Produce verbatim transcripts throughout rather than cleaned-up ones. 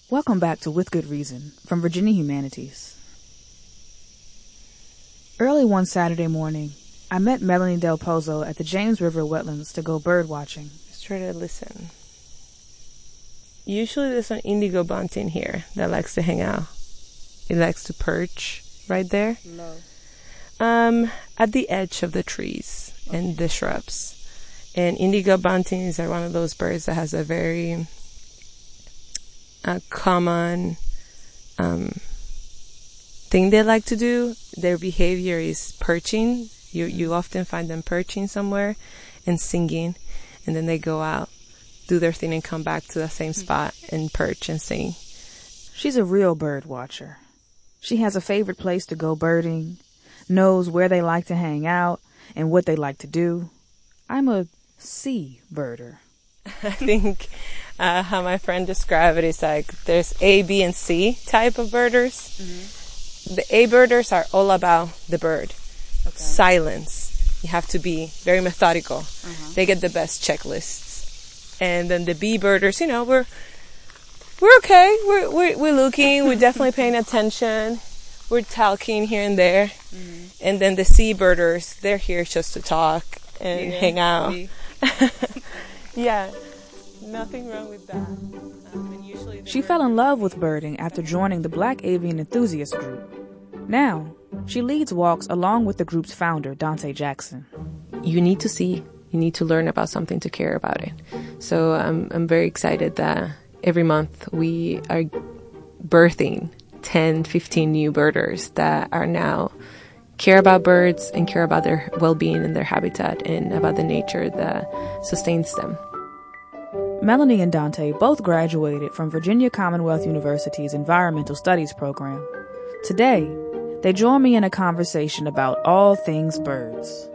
Welcome back to With Good Reason from Virginia Humanities. Early one Saturday morning, I met Melanie Del Pozo at the James River wetlands to go bird watching. Let's try to listen. Usually there's an indigo bunting here that likes to hang out. It likes to perch right there. No. Um, at the edge of the trees and the shrubs. And indigo buntings are one of those birds that has a very uh, common um, thing they like to do. Their behavior is perching. You you often find them perching somewhere and singing, and then they go out, do their thing, and come back to the same spot and perch and sing. She's a real bird watcher. She has a favorite place to go birding, knows where they like to hang out and what they like to do. I'm a sea birder. I think uh, how my friend described it is like there's A, B, and C type of birders. Mm-hmm. The A birders are all about the bird. Okay. Silence. You have to be very methodical. Uh-huh. They get the best checklists. And then the B birders, you know, we're we're okay. We're we're, we're looking. We're definitely paying attention. We're talking here and there. Mm-hmm. And then the C birders, they're here just to talk and yeah, hang out. Yeah, nothing wrong with that. Um, and usually she fell in love with birding after joining the Black Avian Enthusiast Group. Now, she leads walks along with the group's founder, Dante Jackson. You need to see, you need to learn about something to care about it. So I'm I'm very excited that every month we are birthing ten, fifteen new birders that are now care about birds and care about their well-being and their habitat and about the nature that sustains them. Melanie and Dante both graduated from Virginia Commonwealth University's Environmental Studies program. Today, they join me in a conversation about all things birds.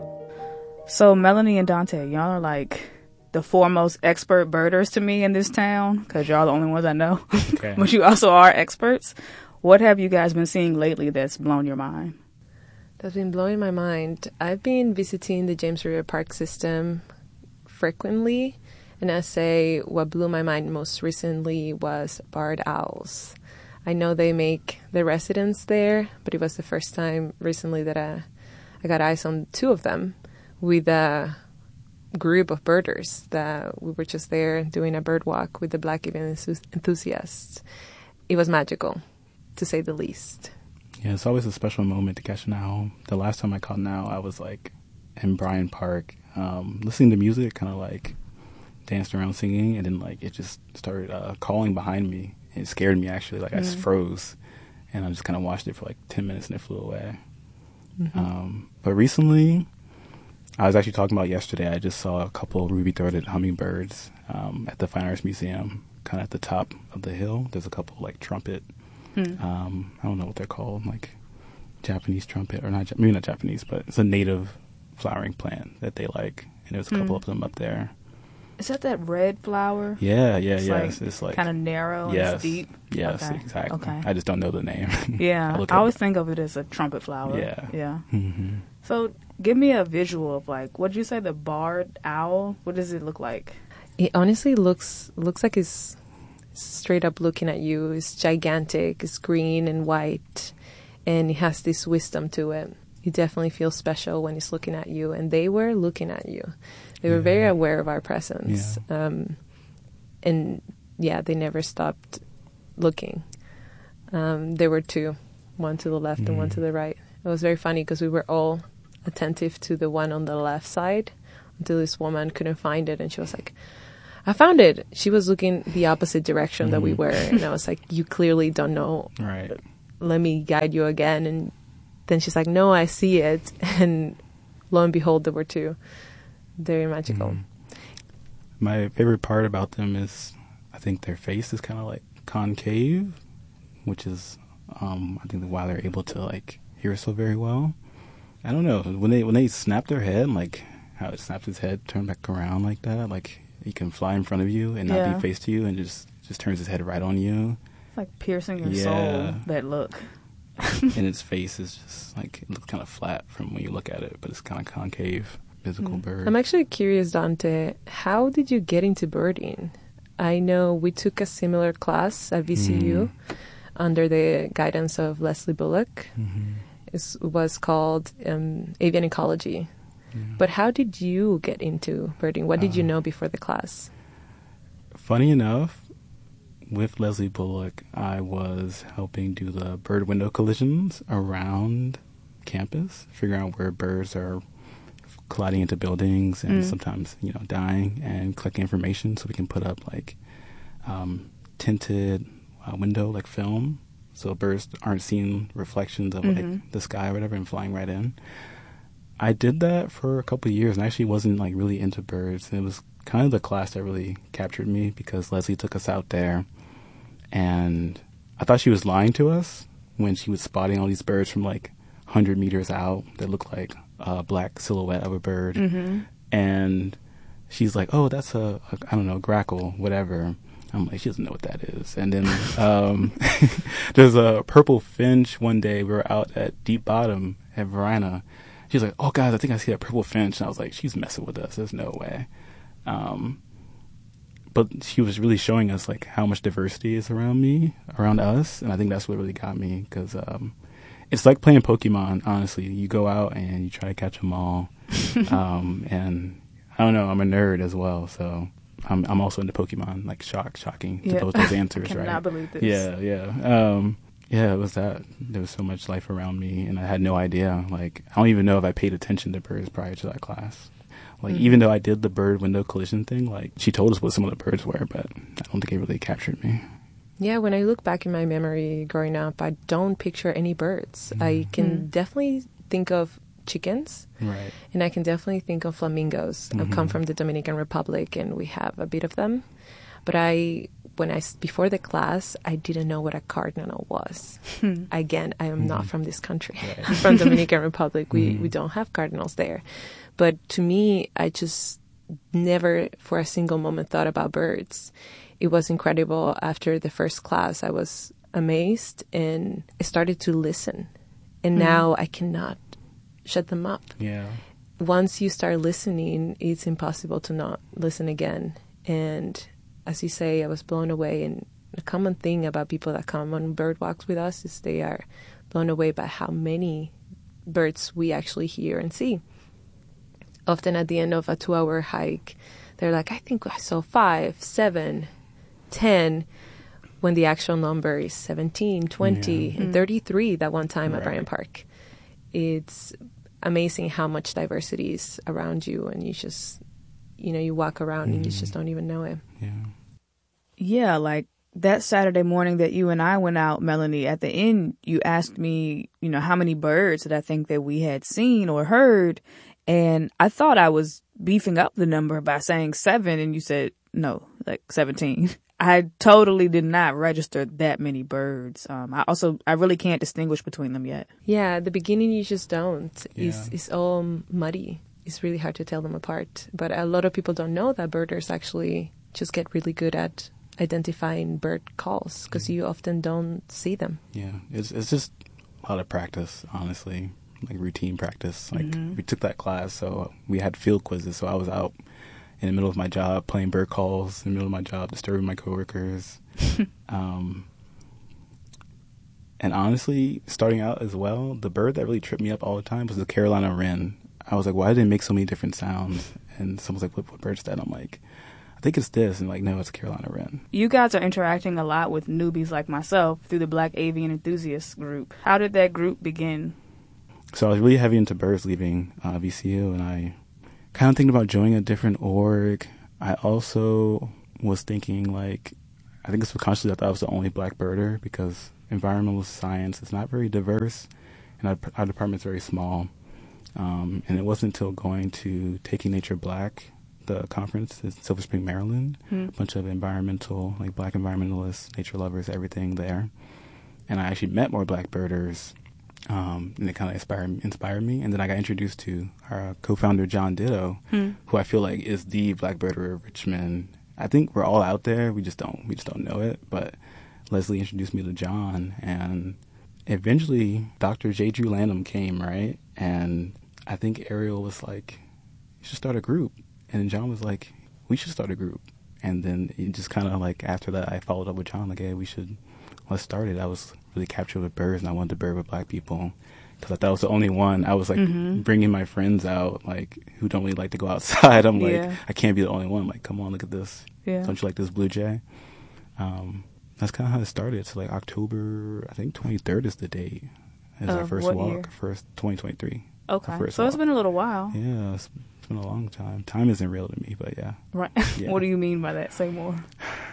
So Melanie and Dante, y'all are like the foremost expert birders to me in this town because y'all are the only ones I know. Okay. But you also are experts. What have you guys been seeing lately that's blown your mind? That's been blowing my mind. I've been visiting the James River Park system frequently, and I say what blew my mind most recently was barred owls. I know they make the residents there, but it was the first time recently that I, I got eyes on two of them with a group of birders that we were just there doing a bird walk with the Black Avian enthusiasts. It was magical, to say the least. Yeah, it's always a special moment to catch an owl. The last time I caught an owl, I was like in Bryant Park, um, listening to music, kind of like danced around singing, and then like it just started uh, calling behind me. It scared me actually, like mm-hmm. I just froze, and I just kind of watched it for like ten minutes and it flew away. Mm-hmm. Um, but recently, I was actually talking about yesterday, I just saw a couple ruby-throated hummingbirds um, at the Fine Arts Museum, kind of at the top of the hill. There's a couple like trumpet. Hmm. Um, I don't know what they're called, like Japanese trumpet, or not, maybe not Japanese, but it's a native flowering plant that they like, and there's a couple hmm. of them up there. Is that that red flower? Yeah, yeah, it's yes. Like it's like kind of narrow yes, and it's deep? Yes, okay. exactly. Okay. I just don't know the name. Yeah, I, I always think of it as a trumpet flower. Yeah. Yeah. Mm-hmm. So give me a visual of like, what did you say, the barred owl? What does it look like? It honestly looks looks like it's straight up looking at you. It's gigantic, it's green and white, and it has this wisdom to it. You definitely feel special when it's looking at you, and they were looking at you. They were yeah. very aware of our presence. Yeah. Um, and yeah, they never stopped looking. Um, there were two, one to the left mm. and one to the right. It was very funny because we were all attentive to the one on the left side until this woman couldn't find it, and she was like, I found it. She was looking the opposite direction mm-hmm. that we were, and I was like, you clearly don't know. Right. Let me guide you again. And then she's like, no, I see it. And lo and behold, there were two. Very magical. Mm-hmm. My favorite part about them is I think their face is kind of like concave, which is um, I think why they're able to like hear so very well. I don't know, when they when they snap their head, like how it snaps its head, turn back around like that, like he can fly in front of you and not yeah. be face to you, and just just turns his head right on you. It's like piercing your yeah. soul. That look. And its face is just like, it looks kind of flat from when you look at it, but it's kind of concave, physical mm. bird. I'm actually curious, Dante, how did you get into birding? I know we took a similar class at V C U mm. under the guidance of Leslie Bullock. Mm-hmm. It was called um, Avian Ecology. Yeah. But how did you get into birding? What did uh, you know before the class? Funny enough, with Leslie Bullock, I was helping do the bird window collisions around campus, figuring out where birds are colliding into buildings and mm. sometimes, you know, dying, and collecting information so we can put up like um, tinted uh, window like film, so birds aren't seeing reflections of mm-hmm. like the sky or whatever and flying right in. I did that for a couple of years and actually wasn't like really into birds. It was kind of the class that really captured me because Leslie took us out there, and I thought she was lying to us when she was spotting all these birds from like one hundred meters out that looked like a black silhouette of a bird. Mm-hmm. And she's like, oh, that's a, a, I don't know, grackle, whatever. I'm like, she doesn't know what that is. And then um, there's a purple finch one day. We were out at Deep Bottom at Varina. She's like, oh, guys, I think I see a purple finch. And I was like, she's messing with us. There's no way. Um, but she was really showing us, like, how much diversity is around me, around us. And I think that's what really got me, because um, it's like playing Pokemon, honestly. You go out and you try to catch them all. um, and I don't know, I'm a nerd as well, so I'm I'm also into Pokemon, like shock, shocking to yeah. those, those answers, I cannot right? believe this. Yeah, yeah. Um, yeah, it was that. There was so much life around me, and I had no idea. Like, I don't even know if I paid attention to birds prior to that class. Like, mm-hmm. even though I did the bird window collision thing, like, she told us what some of the birds were, but I don't think it really captured me. Yeah, when I look back in my memory growing up, I don't picture any birds. Mm-hmm. I can mm-hmm. definitely think of chickens. Right. And I can definitely think of flamingos. Mm-hmm. I've come from the Dominican Republic, and we have a bit of them. But I, when I, before the class, I didn't know what a cardinal was. Hmm. Again, I am mm-hmm. not from this country. Right. I'm from Dominican Republic. We, mm-hmm. we don't have cardinals there. But to me, I just never for a single moment thought about birds. It was incredible. After the first class, I was amazed, and I started to listen. And mm-hmm. now I cannot shut them up. Yeah. Once you start listening, it's impossible to not listen again. And as you say, I was blown away. And the common thing about people that come on bird walks with us is they are blown away by how many birds we actually hear and see. Often at the end of a two-hour hike, they're like, I think I saw five, seven, ten, when the actual number is seventeen, twenty, yeah. and mm-hmm. thirty-three that one time right. at Bryant Park. It's amazing how much diversity is around you, and you just, you know, you walk around mm-hmm. and you just don't even know it. Yeah. Yeah, like that Saturday morning that you and I went out, Melanie, at the end, you asked me, you know, how many birds did I think that we had seen or heard? And I thought I was beefing up the number by saying seven, and you said, no, like seventeen. I totally did not register that many birds. Um, I also, I really can't distinguish between them yet. Yeah, at the beginning you just don't. Yeah. It's, it's all muddy. It's really hard to tell them apart. But a lot of people don't know that birders actually just get really good at identifying bird calls because you often don't see them. Yeah, it's it's just a lot of practice, honestly, like routine practice. Like mm-hmm. we took that class, so we had field quizzes, so I was out in the middle of my job playing bird calls, in the middle of my job disturbing my coworkers. um, and honestly, starting out as well, the bird that really tripped me up all the time was the Carolina wren. I was like, why did it make so many different sounds? And someone's like, what, what bird is that? I'm like, I think it's this. And like, no, it's a Carolina wren. You guys are interacting a lot with newbies like myself through the Black Avian Enthusiasts group. How did that group begin? So I was really heavy into birds leaving uh, V C U, and I kind of thinking about joining a different org. I also was thinking, like, I think subconsciously I thought I was the only black birder because environmental science is not very diverse, and our, our department's very small. Um, and it wasn't until going to Taking Nature Black, the conference in Silver Spring, Maryland, hmm. a bunch of environmental, like black environmentalists, nature lovers, everything there. And I actually met more black birders. Um, and it kind of inspired, inspired me. And then I got introduced to our co-founder, John Ditto, hmm. who I feel like is the blackbirder of Richmond. I think we're all out there. We just don't, we just don't know it. But Leslie introduced me to John, and eventually Doctor J. Drew Lanham came, right? And I think Ariel was like, you should start a group. And John was like, we should start a group. And then it just kind of like after that, I followed up with John, like, hey, we should, let's start it. I was really captured with birds, and I wanted to bird with black people because I thought I was the only one. I was like mm-hmm. bringing my friends out, like, who don't really like to go outside. I'm like, yeah. I can't be the only one. I'm like, come on, look at this. Yeah. Don't you like this blue jay? Um, that's kind of how it started. So like October, I think twenty-third is the date. Is uh, our first what walk, year? first twenty twenty-three. Okay, first so walk. It's been a little while. Yeah, it's, it's been a long time. Time isn't real to me, but yeah. Right. Yeah. What do you mean by that? Say more.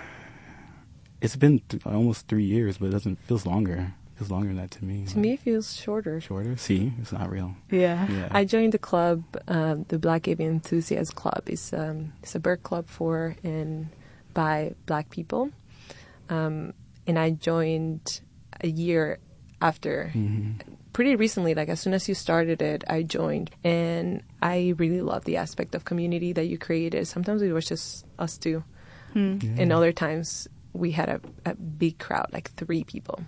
It's been th- almost three years, but it doesn't feels longer. It feels longer than that to me. To like, me, it feels shorter. Shorter? See, it's not real. Yeah. yeah. I joined the club, um, the Black Avian Enthusiast Club. It's um, it's a bird club for and by Black people, um, and I joined a year after. Mm-hmm. Pretty recently, like as soon as you started it, I joined, and I really love the aspect of community that you created. Sometimes it was just us two, Hmm. Yeah. and other times we had a, a big crowd, like three people,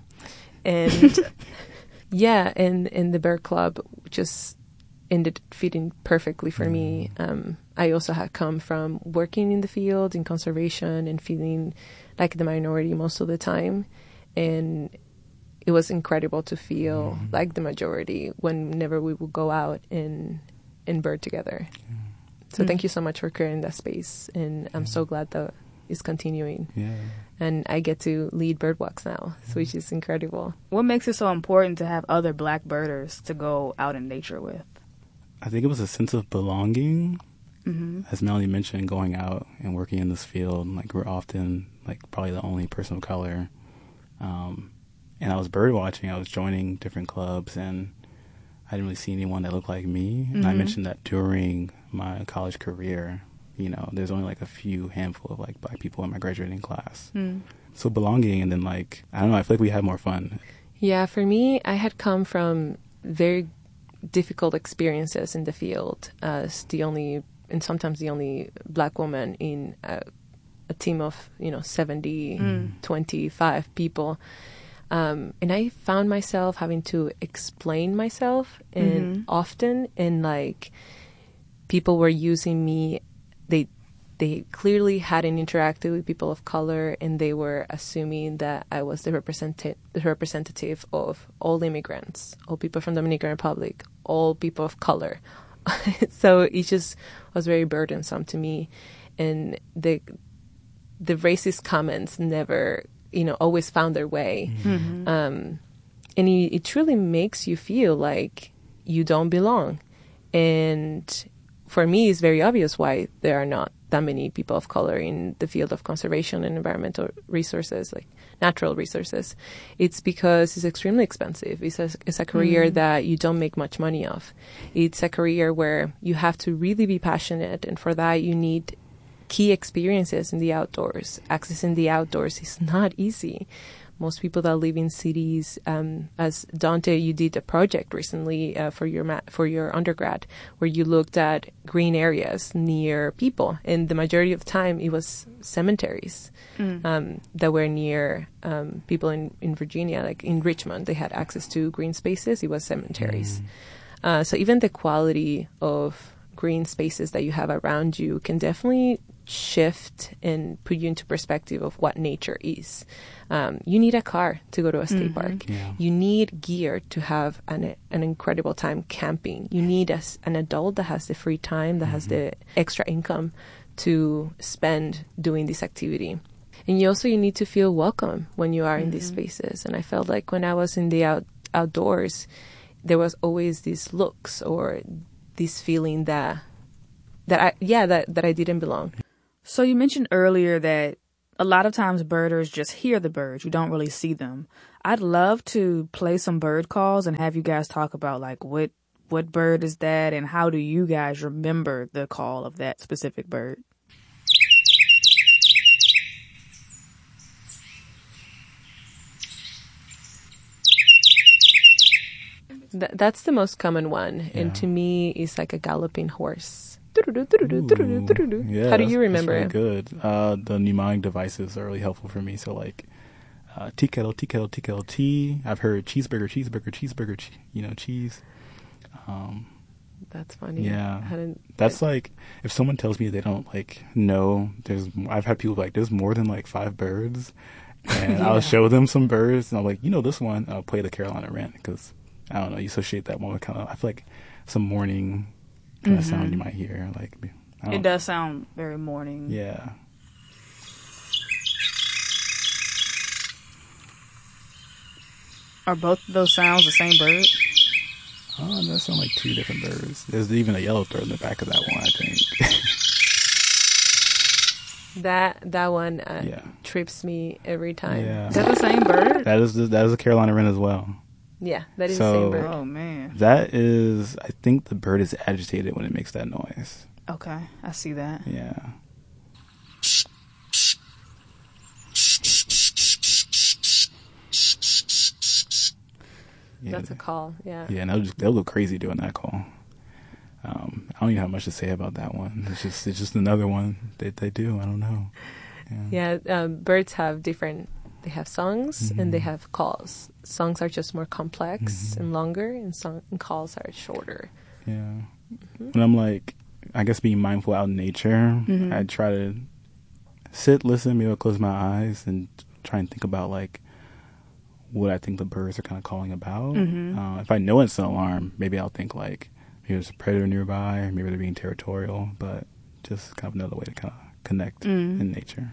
and yeah, and and the bird club just ended fitting perfectly for mm. me. Um, I also had come from working in the field in conservation and feeling like the minority most of the time, and it was incredible to feel mm. like the majority whenever we would go out and and bird together. Yeah. So mm. thank you so much for creating that space, and I'm yeah. so glad that it's continuing. Yeah. And I get to lead bird walks now, mm. which is incredible. What makes it so important to have other Black birders to go out in nature with? I think it was a sense of belonging. Mm-hmm. As Melanie mentioned, going out and working in this field, like we're often like probably the only person of color. Um, and I was bird watching. I was joining different clubs, and I didn't really see anyone that looked like me. And mm-hmm. I mentioned that during my college career, you know, there's only like a few handful of like Black people in my graduating class. Mm. So belonging, and then like I don't know, I feel like we had more fun. Yeah, for me, I had come from very difficult experiences in the field as the only, and sometimes the only Black woman in a, a team of, you know, seventy, mm. twenty-five people. Um, and I found myself having to explain myself and mm-hmm. often, and like people were using me. They they clearly hadn't interacted with people of color, and they were assuming that I was the representative the representative of all immigrants, all people from the Dominican Republic, all people of color. So it just was very burdensome to me, and the the racist comments never, you know, always found their way. Mm-hmm. Um, and it, it truly makes you feel like you don't belong. And for me, it's very obvious why there are not that many people of color in the field of conservation and environmental resources, like natural resources. It's because it's extremely expensive. It's a, it's a career mm. that you don't make much money of. It's a career where you have to really be passionate, and for that you need key experiences in the outdoors. Accessing the outdoors is not easy. Most people that live in cities, um, as Dante, you did a project recently uh, for your ma- for your undergrad, where you looked at green areas near people, and the majority of the time it was cemeteries mm. um, that were near um, people in, in Virginia, like in Richmond. They had access to green spaces. It was cemeteries. Mm. Uh, so even the quality of green spaces that you have around you can definitely shift and put you into perspective of what nature is. Um, you need a car to go to a state mm-hmm. park. Yeah. You need gear to have an an incredible time camping. You need a, an adult that has the free time, that mm-hmm. has the extra income to spend doing this activity. And you also you need to feel welcome when you are mm-hmm. in these spaces. And I felt like when I was in the out, outdoors, there was always these looks or this feeling that that I yeah that, that I didn't belong. So you mentioned earlier that a lot of times birders just hear the birds. You don't really see them. I'd love to play some bird calls and have you guys talk about like what what bird is that and how do you guys remember the call of that specific bird? Th- that's the most common one. Yeah. And to me, it's like a galloping horse. Ooh, yeah, how do you remember it? Really good. Uh, the mnemonic devices are really helpful for me. So like uh, tea kettle, tea kettle, tea kettle, tea. I've heard cheeseburger, cheeseburger, cheeseburger, che- you know, cheese. Um, That's funny. Yeah. I hadn't, That's like, if someone tells me they don't like know, there's, I've had people like, there's more than like five birds. And Yeah. I'll show them some birds and I'm like, you know, this one, I'll play the Carolina Wren because I don't know, you associate that one with kind of, I feel like some morning kind of Mhm. sound you might hear. Like, I don't, It does sound very morning. Yeah. Are both of those sounds the same bird? Oh, that sound like two different birds. There's even a yellowthroat in the back of that one, I think. that that one uh, Yeah. trips me every time. Yeah. Is that the same bird? That is the, that is a Carolina Wren as well. Yeah, that is So- the same bird. Oh, man. That is, I think the bird is agitated when it makes that noise. Okay, I see that. Yeah. Yeah, That's a call. Yeah. yeah, and they'll just they'll go crazy doing that call. Um, I don't even have much to say about that one. It's just it's just another one that they do. I don't know. Yeah. Yeah, um, birds have different. They have songs and they Mhm. have calls. Songs are just more complex Mhm. and longer, and song and calls are shorter. Yeah. Mm-hmm. When I'm like, I guess being mindful out in nature, Mhm. I try to sit, listen, maybe I'll close my eyes and try and think about like what I think the birds are kind of calling about. Mhm. Uh, if I know it's an alarm, maybe I'll think like maybe there's a predator nearby, maybe they're being territorial, but just kind of another way to kind of connect Mm. in nature.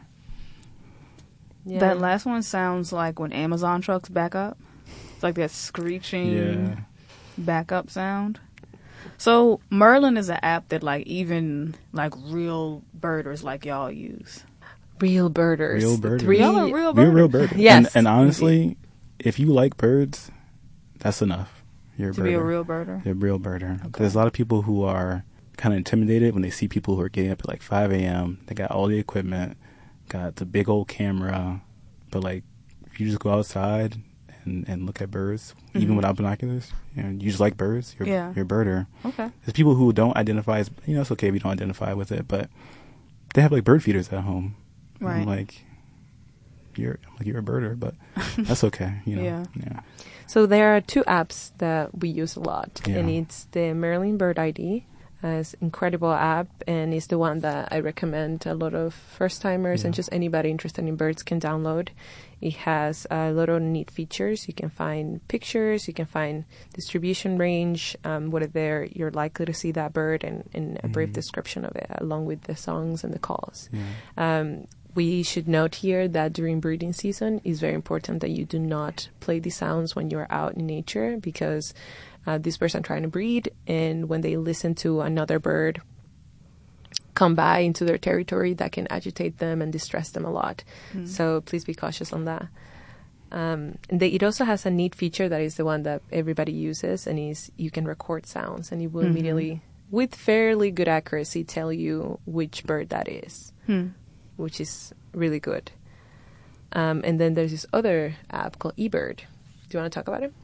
Yeah. That last one sounds like when Amazon trucks back up. It's like that screeching Yeah. backup sound. So Merlin is an app that like even like real birders like y'all use. real birders. Real The birders. Three, Y'all are real We're birders. real birders. Yes. And, and honestly, if you like birds, that's enough. You're a To birder. be a real birder. You're a real birder. Okay. There's a lot of people who are kind of intimidated when they see people who are getting up at like five a.m. They got all the equipment, got the big old camera, but like if you just go outside and, and look at birds, even Mhm. without binoculars, you know, you just like birds, you're, Yeah. you're a birder. Okay. There's people who don't identify as, you know, it's okay if you don't identify with it, but they have like bird feeders at home. And Right. I'm like, you're, I'm like, you're a birder, but that's okay. You know? Yeah. Yeah. So there are two apps that we use a lot, Yeah. and it's the Merlin Bird I D. Uh, it's an incredible app, and it's the one that I recommend a lot of first timers and Yeah. just anybody interested in birds can download. It has a lot of neat features. You can find pictures, you can find distribution range, um, whether you're likely to see that bird, and, and a brief Mhm. description of it, along with the songs and the calls. Yeah. Um, we should note here that during breeding season, it's very important that you do not play these sounds when you're out in nature, because uh, these birds are trying to breed, and when they listen to another bird come by into their territory, that can agitate them and distress them a lot. Mm. So please be cautious on that. Um, and they, it also has a neat feature that is the one that everybody uses, and is you can record sounds, and it will Mhm. immediately, with fairly good accuracy, tell you which bird that is, Hmm. which is really good. Um, and then there's this other app called eBird. Do you want to talk about it?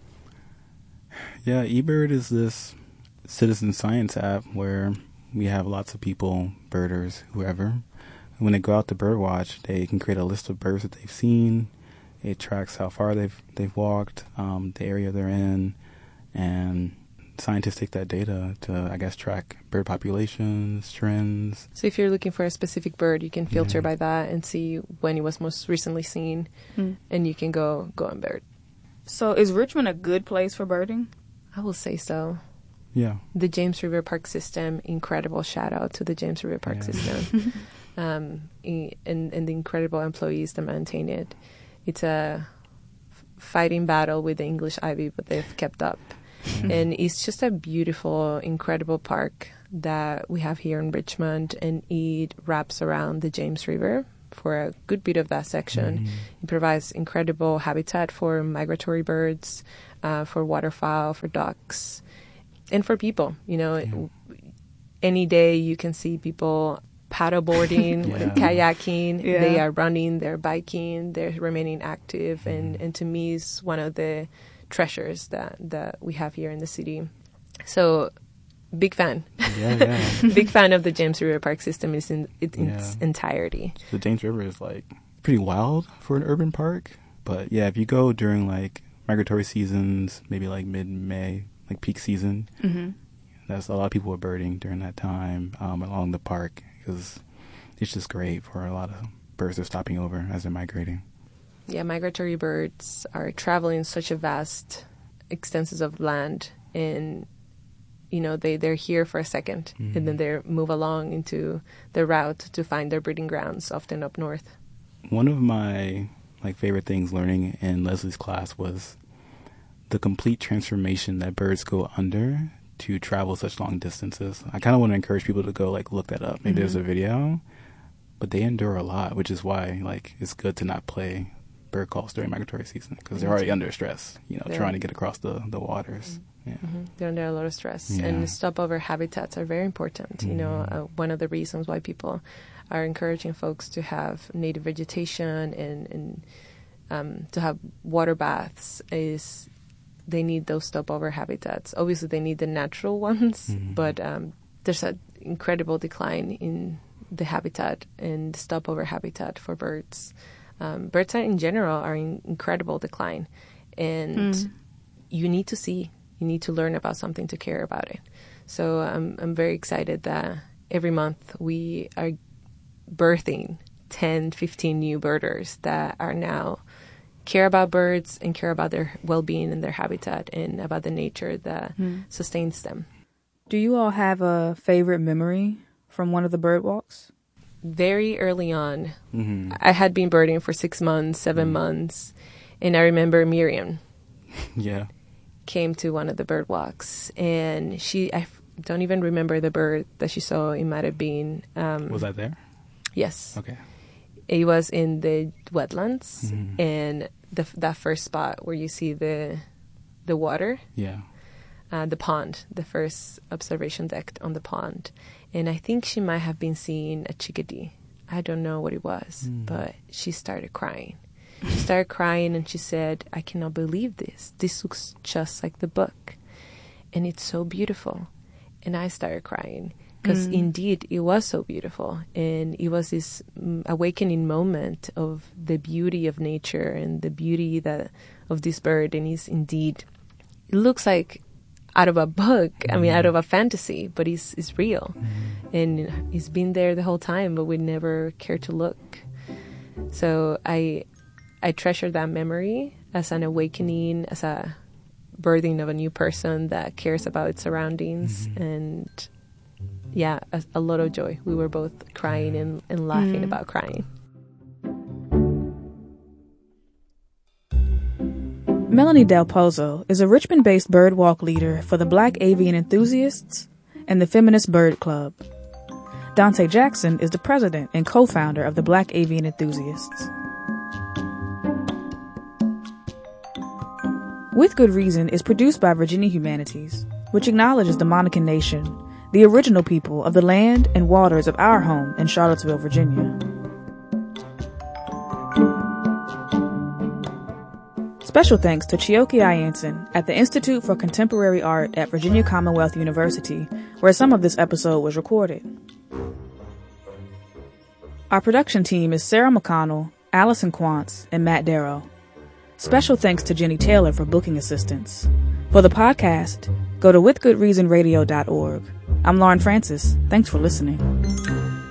Yeah, eBird is this citizen science app where we have lots of people, birders, whoever. When they go out to birdwatch, they can create a list of birds that they've seen. It tracks how far they've they've walked, um, the area they're in, and scientists take that data to, I guess, track bird populations, trends. So if you're looking for a specific bird, you can filter Yeah. by that and see when it was most recently seen, Hmm. and you can go go on bird. So is Richmond a good place for birding? I will say so. Yeah. The James River Park System, incredible shout out to the James River Park Yeah. System, um, i- and, and the incredible employees that maintain it. It's a f- fighting battle with the English ivy, but they've kept up. And it's just a beautiful, incredible park that we have here in Richmond, and it wraps around the James River for a good bit of that section. Mhm. It provides incredible habitat for migratory birds, uh, for waterfowl, for ducks, and for people. You know, Yeah. any day you can see people paddleboarding, Yeah. kayaking. Yeah. They are running, they're biking, they're remaining active, and, and to me, is one of the treasures that, that we have here in the city. So, big fan. Yeah, yeah. Big fan of the James River Park System is in, it, in its Yeah. entirety. The James River is like pretty wild for an urban park, but yeah, if you go during like migratory seasons, maybe like mid-May, like peak season, Mm-hmm. That's a lot of people were birding during that time um, along the park because it's just great for a lot of birds that are stopping over as they're migrating. Yeah, migratory birds are traveling such a vast extenses of land, and you know they they're here for a second, mm-hmm. and then they move along into their route to find their breeding grounds, often up north. One of my like favorite things learning in Leslie's class was the complete transformation that birds go under to travel such long distances. I kind of want to encourage people to go like look that up. Maybe mm-hmm. there's a video, but they endure a lot, which is why like it's good to not play bird calls during migratory season because they're already under stress, you know, they're, trying to get across the, the waters. Mm-hmm. Yeah. Mm-hmm. They're under a lot of stress. Yeah. And stopover habitats are very important. Mm-hmm. You know, uh, one of the reasons why people are encouraging folks to have native vegetation and, and um, to have water baths is they need those stopover habitats. Obviously, they need the natural ones, mm-hmm. but um, there's an incredible decline in the habitat and stopover habitat for birds. Um, birds in general are in incredible decline, and mm. you need to see, you need to learn about something to care about it. So I'm I'm very excited that every month we are birthing ten, fifteen new birders that are now care about birds and care about their well-being and their habitat and about the nature that mm. sustains them. Do you all have a favorite memory from one of the bird walks? Very early on, mm-hmm. I had been birding for six months, seven mm. months, and I remember Miriam yeah. came to one of the bird walks, and she, I f- don't even remember the bird that she saw. It might have been... Um, was that there? Yes. Okay. It was in the wetlands, mm-hmm. and the, that first spot where you see the the water. Yeah. Uh, the pond, the first observation deck on the pond. And I think she might have been seeing a chickadee. I don't know what it was, mm. but she started crying. She started crying and she said, I cannot believe this. This looks just like the book. And it's so beautiful. And I started crying because mm. indeed it was so beautiful. And it was this um, awakening moment of the beauty of nature and the beauty that of this bird. And it's indeed, it looks like out of a book, I mean, out of a fantasy, but it's, it's real. Mm-hmm. And it's been there the whole time, but we never cared to look. So I I treasure that memory as an awakening, as a birthing of a new person that cares about its surroundings. Mm-hmm. And yeah, a, a lot of joy. We were both crying and, and laughing mm-hmm. about crying. Melanie Del Pozo is a Richmond-based birdwalk leader for the Black Avian Enthusiasts and the Feminist Bird Club. Dante Jackson is the president and co-founder of the Black Avian Enthusiasts. With Good Reason is produced by Virginia Humanities, which acknowledges the Monacan Nation, the original people of the land and waters of our home in Charlottesville, Virginia. Special thanks to Chioke Ayanson at the Institute for Contemporary Art at Virginia Commonwealth University, where some of this episode was recorded. Our production team is Sarah McConnell, Allison Quantz, and Matt Darrow. Special thanks to Jenny Taylor for booking assistance. For the podcast, go to with good reason radio dot org. I'm Lauren Francis. Thanks for listening.